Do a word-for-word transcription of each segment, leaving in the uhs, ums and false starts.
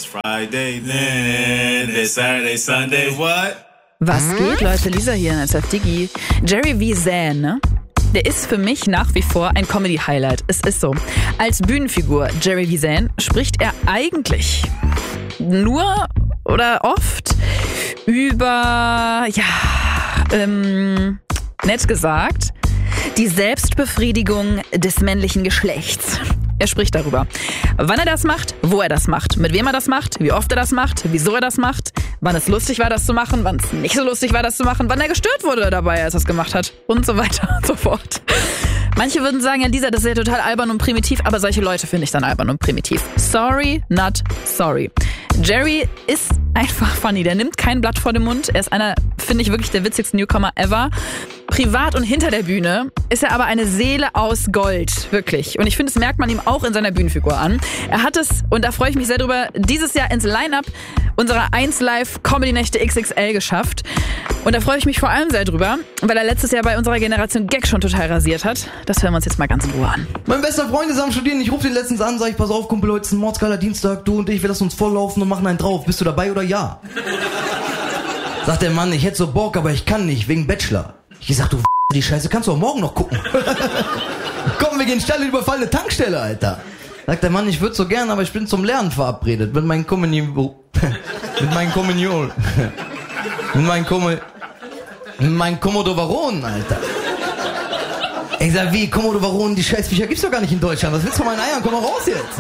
Friday, then it's Saturday, Sunday, what? Was geht, Leute? Lisa hier in S F Digi. Jerry V. Zan, ne? Der ist für mich nach wie vor ein Comedy-Highlight. Es ist so. Als Bühnenfigur Jerry V. Zan spricht er eigentlich nur oder oft über, ja, ähm, nett gesagt, die Selbstbefriedigung des männlichen Geschlechts. Er spricht darüber, wann er das macht, wo er das macht, mit wem er das macht, wie oft er das macht, wieso er das macht, wann es lustig war, das zu machen, wann es nicht so lustig war, das zu machen, wann er gestört wurde dabei, als er es gemacht hat und so weiter und so fort. Manche würden sagen, ja, Lisa, das ist ja total albern und primitiv, aber solche Leute finde ich dann albern und primitiv. Sorry, not sorry. Jerry ist einfach funny. Der nimmt kein Blatt vor den Mund. Er ist einer, finde ich, wirklich der witzigsten Newcomer ever. Privat und hinter der Bühne ist er aber eine Seele aus Gold, wirklich. Und ich finde, das merkt man ihm auch in seiner Bühnenfigur an. Er hat es, und da freue ich mich sehr drüber, dieses Jahr ins Line-Up unserer eins Live Comedy Nächte X X L geschafft. Und da freue ich mich vor allem sehr drüber, weil er letztes Jahr bei unserer Generation Gag schon total rasiert hat. Das hören wir uns jetzt mal ganz in Ruhe an. Mein bester Freund ist am Studieren, ich rufe den letztens an, sag ich, pass auf, Kumpel, heute ist ein mordsgeiler Dienstag, du und ich, wir lassen uns volllaufen und machen einen drauf. Bist du dabei oder ja? Sagt der Mann, ich hätte so Bock, aber ich kann nicht, wegen Bachelor. Ich sag, du die Scheiße, kannst du auch morgen noch gucken. Komm, wir gehen schnell in überfallene Tankstelle, Alter. Sagt der Mann, ich würde so gern, aber ich bin zum Lernen verabredet. Mit meinem Kommunion. mit meinem Kommunion. mit meinem Kommunion. Mit meinem Komodowaron, Alter. Ich sag, wie, Komodowaron, die Scheißviecher gibt's doch gar nicht in Deutschland. Was willst du von meinen Eiern? Komm mal raus jetzt.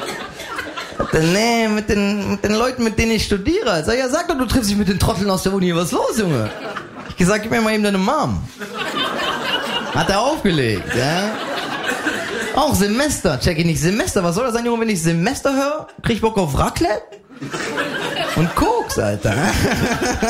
Nee, mit den, mit den Leuten, mit denen ich studiere. Sag, ja, sag doch, du triffst dich mit den Trotteln aus der Uni. Was ist los, Junge? Ich gesagt, gib mir mal eben deine Mom. Hat er aufgelegt, ja? Auch Semester, check ich nicht. Semester, was soll das sein, Junge, wenn ich Semester höre? Krieg ich Bock auf Raclette? Und Koks, Alter.